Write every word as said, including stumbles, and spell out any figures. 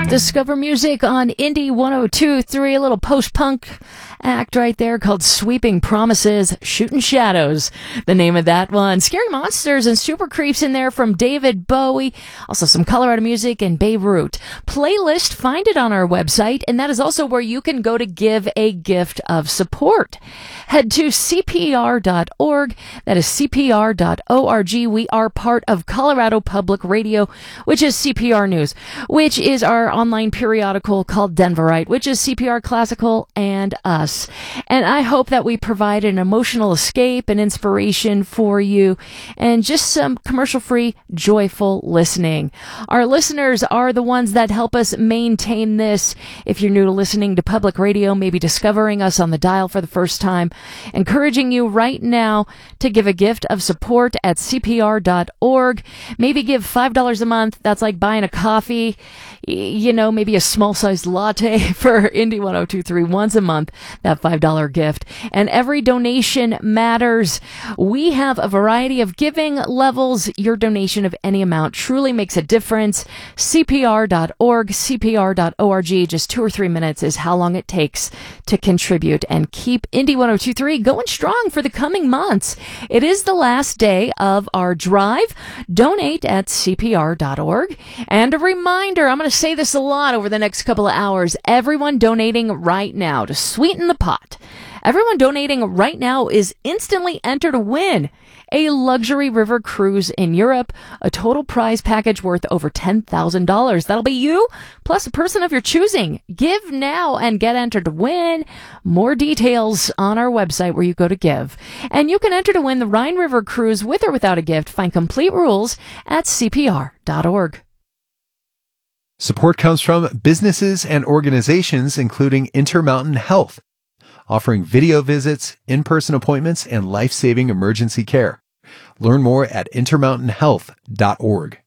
Discover music on Indie one oh two point three, a little post-punk act right there called Sweeping Promises, Shooting Shadows, the name of that one. Scary Monsters and Super Creeps in there from David Bowie. Also some Colorado music and Beirut. Playlist, find it on our website, and that is also where you can go to give a gift of support. Head to C P R dot org. That is C P R dot org. We are part of Colorado Public Radio, which is C P R News, which is our online periodical called Denverite, which is C P R Classical and us. And I hope that we provide an emotional escape and inspiration for you and just some commercial-free, joyful listening. Our listeners are the ones that help us maintain this. If you're new to listening to public radio, maybe discovering us on the dial for the first time, encouraging you right now to give a gift of support at C P R dot org. Maybe give five dollars a month. That's like buying a coffee, you know, maybe a small-sized latte for Indie one oh two point three once a month, that five dollars gift. And every donation matters. We have a variety of giving levels. Your donation of any amount truly makes a difference. C P R dot org, C P R dot org. Just two or three minutes is how long it takes to contribute and keep Indie one oh two point three going strong for the coming months. It is the last day of our drive. Donate at C P R dot org. And a reminder, I'm going to say this a lot over the next couple of hours, everyone donating right now to sweeten the pot. Everyone donating right now is instantly entered to win a luxury river cruise in Europe, a total prize package worth over ten thousand dollars. That'll be you, plus a person of your choosing. Give now and get entered to win. More details on our website where you go to give. And you can enter to win the Rhine River Cruise with or without a gift. Find complete rules at C P R dot org. Support comes from businesses and organizations including Intermountain Health, offering video visits, in-person appointments, and life-saving emergency care. Learn more at intermountain health dot org.